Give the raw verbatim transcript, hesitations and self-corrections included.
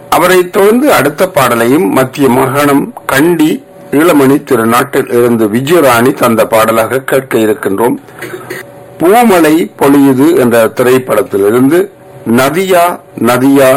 அவரை தொடர்ந்து அடுத்த பாடலையும் மத்திய மாகாணம் கண்டி ஈழமணி திருநாட்டில் இருந்து விஜயராணி தந்த பாடலாக கேட்க இருக்கின்றோம். பூமலை பொழியுது என்ற திரைப்படத்திலிருந்து நதியா நதியா